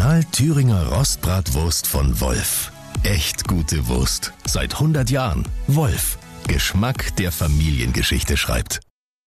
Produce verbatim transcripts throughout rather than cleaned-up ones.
Original Thüringer Rostbratwurst von Wolf. Echt gute Wurst. Seit hundert Jahren. Wolf. Geschmack, der Familiengeschichte schreibt.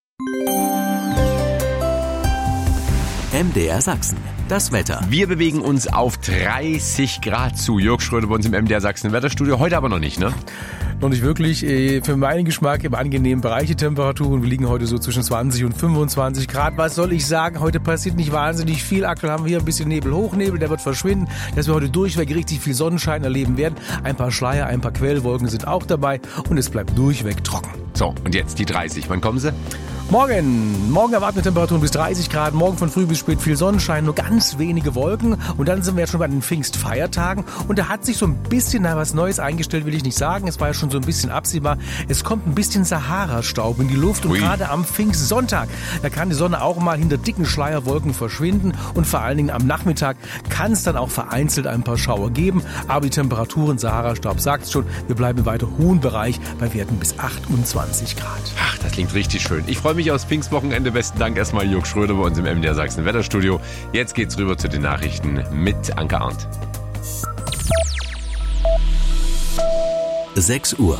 M D R Sachsen. Das Wetter. Wir bewegen uns auf dreißig Grad zu. Jörg Schröder bei uns im M D R Sachsen Wetterstudio. Heute aber noch nicht, ne? Noch nicht wirklich. Für meinen Geschmack im angenehmen Bereich die Temperaturen. Wir liegen heute so zwischen zwanzig und fünfundzwanzig Grad. Was soll ich sagen? Heute passiert nicht wahnsinnig viel. Aktuell haben wir hier ein bisschen Nebel, Hochnebel. Der wird verschwinden. Dass wir heute durchweg richtig viel Sonnenschein erleben werden. Ein paar Schleier, ein paar Quellwolken sind auch dabei. Und es bleibt durchweg trocken. So, und jetzt die dreißig. Wann kommen sie? Morgen. Morgen erwarten wir Temperaturen bis dreißig Grad. Morgen von früh bis spät viel Sonnenschein, nur ganz wenige Wolken. Und dann sind wir ja schon bei den Pfingstfeiertagen. Und da hat sich so ein bisschen na, was Neues eingestellt, will ich nicht sagen. Es war ja schon so ein bisschen absehbar. Es kommt ein bisschen Sahara-Staub in die Luft. Und Ui. gerade am Pfingstsonntag, da kann die Sonne auch mal hinter dicken Schleierwolken verschwinden. Und vor allen Dingen am Nachmittag kann es dann auch vereinzelt ein paar Schauer geben. Aber die Temperaturen, Sahara-Staub sagt es schon, wir bleiben im weiter hohen Bereich bei Werten bis achtundzwanzig Grad. Ach, das klingt richtig schön. Ich freue mich aufs Pfingstwochenende. Besten Dank erstmal Jörg Schröder bei uns im M D R Sachsen Wetterstudio. Jetzt geht's rüber zu den Nachrichten mit Anke Arndt. sechs Uhr.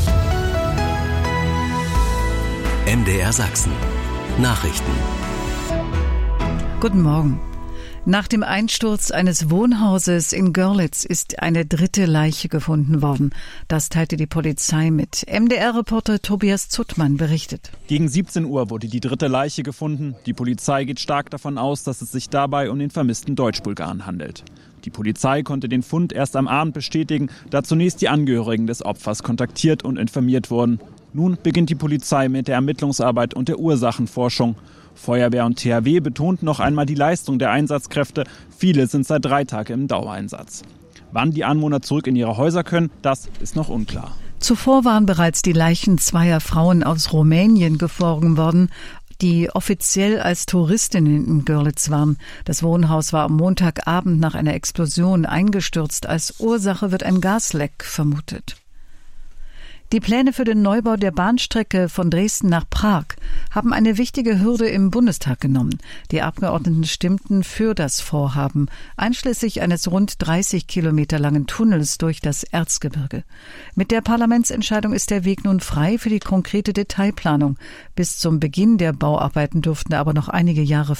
M D R Sachsen. Nachrichten. Guten Morgen. Nach dem Einsturz eines Wohnhauses in Görlitz ist eine dritte Leiche gefunden worden. Das teilte die Polizei mit. M D R-Reporter Tobias Zuttmann berichtet. Gegen siebzehn Uhr wurde die dritte Leiche gefunden. Die Polizei geht stark davon aus, dass es sich dabei um den vermissten Deutsch-Bulgaren handelt. Die Polizei konnte den Fund erst am Abend bestätigen, da zunächst die Angehörigen des Opfers kontaktiert und informiert wurden. Nun beginnt die Polizei mit der Ermittlungsarbeit und der Ursachenforschung. Feuerwehr und T H W betonten noch einmal die Leistung der Einsatzkräfte. Viele sind seit drei Tagen im Dauereinsatz. Wann die Anwohner zurück in ihre Häuser können, das ist noch unklar. Zuvor waren bereits die Leichen zweier Frauen aus Rumänien geborgen worden, die offiziell als Touristinnen in Görlitz waren. Das Wohnhaus war am Montagabend nach einer Explosion eingestürzt. Als Ursache wird ein Gasleck vermutet. Die Pläne für den Neubau der Bahnstrecke von Dresden nach Prag haben eine wichtige Hürde im Bundestag genommen. Die Abgeordneten stimmten für das Vorhaben, einschließlich eines rund dreißig Kilometer langen Tunnels durch das Erzgebirge. Mit der Parlamentsentscheidung ist der Weg nun frei für die konkrete Detailplanung. Bis zum Beginn der Bauarbeiten dürften aber noch einige Jahre